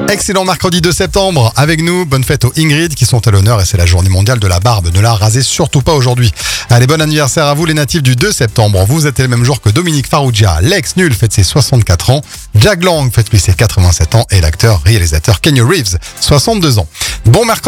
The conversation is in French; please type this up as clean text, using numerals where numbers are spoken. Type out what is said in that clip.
Excellent mercredi 2 septembre avec nous. Bonne fête aux Ingrid qui sont à l'honneur et c'est la journée mondiale de la barbe. Ne la rasez surtout pas aujourd'hui. Allez, bon anniversaire à vous les natifs du 2 septembre. Vous êtes le même jour que Dominique Farrugia. Lex Nul fête ses 64 ans. Jack Lang fête lui ses 87 ans et l'acteur réalisateur Kenny Reeves, 62 ans. Bon mercredi.